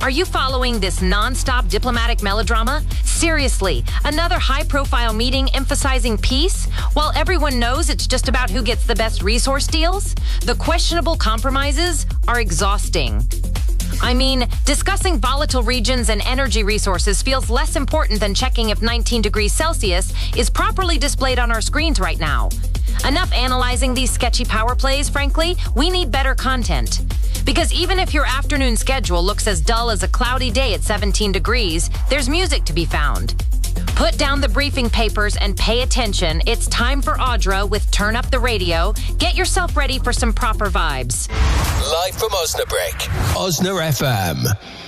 Are you following this non-stop diplomatic melodrama? Seriously, another high-profile meeting emphasizing peace, while everyone knows it's just about who gets the best resource deals? The questionable compromises are exhausting. I mean, discussing volatile regions and energy resources feels less important than checking if 19 degrees Celsius is properly displayed on our screens right now. Enough analyzing these sketchy power plays, frankly. We need better content. Because even if your afternoon schedule looks as dull as a cloudy day at 17 degrees, there's music to be found. Put down the briefing papers and pay attention. It's time for Audra with Turn Up the Radio. Get yourself ready for some proper vibes. Live from Osnabrück, Osna FM.